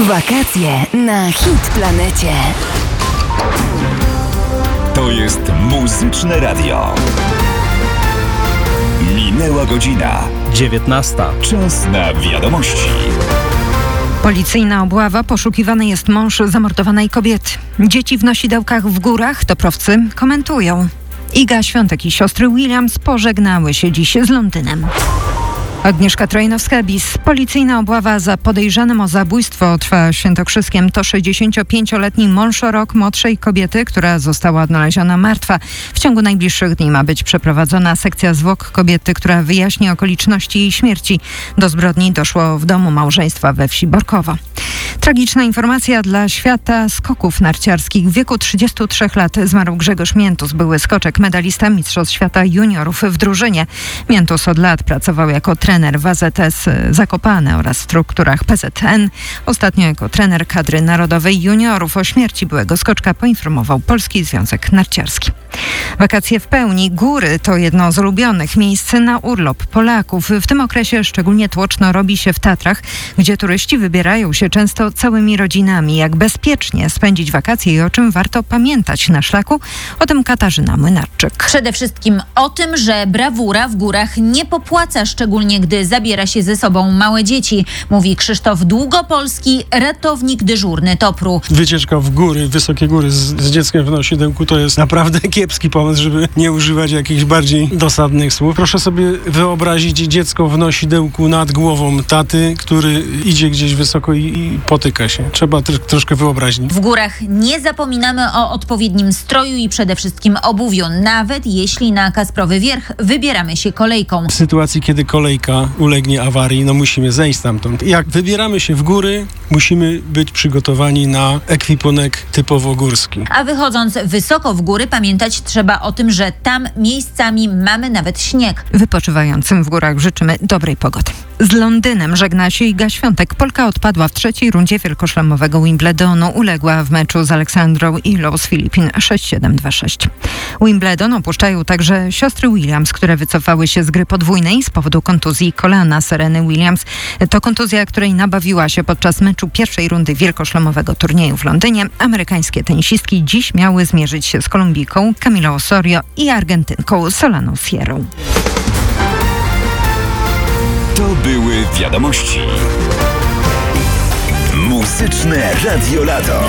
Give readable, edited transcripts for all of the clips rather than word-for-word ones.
Wakacje na Hit Planecie. To jest Muzyczne Radio. Minęła godzina 19. Czas na wiadomości. Policyjna obława, poszukiwany jest mąż zamordowanej kobiety. Dzieci w nosidełkach w górach, toprowcy komentują. Iga Świątek i siostry Williams pożegnały się dziś z Londynem. Agnieszka Trojnowska-Bis. Policyjna obława za podejrzanym o zabójstwo trwa Świętokrzyskiem. To 65-letni mąż rok młodszej kobiety, która została odnaleziona martwa. W ciągu najbliższych dni ma być przeprowadzona sekcja zwłok kobiety, która wyjaśni okoliczności jej śmierci. Do zbrodni doszło w domu małżeństwa we wsi Borkowo. Tragiczna informacja dla świata skoków narciarskich. W wieku 33 lat zmarł Grzegorz Miętus, były skoczek, medalista Mistrzostw Świata Juniorów w drużynie. Miętus od lat pracował jako trener w AZS Zakopane oraz w strukturach PZN. Ostatnio jako trener kadry narodowej juniorów. O śmierci byłego skoczka poinformował Polski Związek Narciarski. Wakacje w pełni. Góry to jedno z ulubionych miejsc na urlop Polaków. W tym okresie szczególnie tłoczno robi się w Tatrach, gdzie turyści wybierają się często całymi rodzinami. Jak bezpiecznie spędzić wakacje i o czym warto pamiętać na szlaku? O tym Katarzyna Młynarczyk. Przede wszystkim o tym, że brawura w górach nie popłaca, szczególnie gdy zabiera się ze sobą małe dzieci, mówi Krzysztof Długopolski, ratownik dyżurny TOPR-u. Wycieczka w góry, wysokie góry z dzieckiem w nosidełku to jest naprawdę kiepski pomysł, żeby nie używać jakichś bardziej dosadnych słów. Proszę sobie wyobrazić dziecko w nosidełku nad głową taty, który idzie gdzieś wysoko i potyka się. Trzeba troszkę wyobraźni. W górach nie zapominamy o odpowiednim stroju i przede wszystkim obuwiu, nawet jeśli na Kasprowy Wierch wybieramy się kolejką. W sytuacji, kiedy kolejka ulegnie awarii, musimy zejść stamtąd. Jak wybieramy się w góry, musimy być przygotowani na ekwipunek typowo górski. A wychodząc wysoko w góry, pamiętać trzeba o tym, że tam miejscami mamy nawet śnieg. Wypoczywającym w górach życzymy dobrej pogody. Z Londynem żegna się Iga Świątek. Polka odpadła w trzeciej rundzie wielkoszlemowego Wimbledonu. Uległa w meczu z Aleksandrą Ilą z Filipin 6-7-2-6. Wimbledon opuszczają także siostry Williams, które wycofały się z gry podwójnej z powodu kontuzji kolana Sereny Williams. To kontuzja, której nabawiła się podczas meczu pierwszej rundy wielkoszlemowego turnieju w Londynie. Amerykańskie tenisistki dziś miały zmierzyć się z Kolumbijką Camilą Osorio i Argentynką Solaną Sierrą. To były wiadomości. Muzyczne Radio Lato.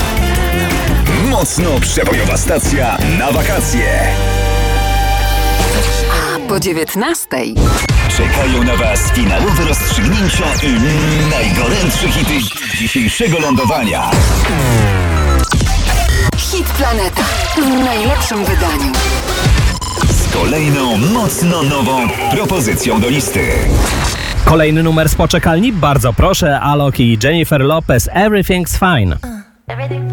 Mocno przebojowa stacja na wakacje. A po 19:00 Czekają na Was finałowe rozstrzygnięcia i najgorętsze hity dzisiejszego lądowania. Hit Planeta w najlepszym wydaniu. Z kolejną mocno nową propozycją do listy. Kolejny numer z poczekalni? Bardzo proszę, Alok i Jennifer Lopez, Everything's Fine.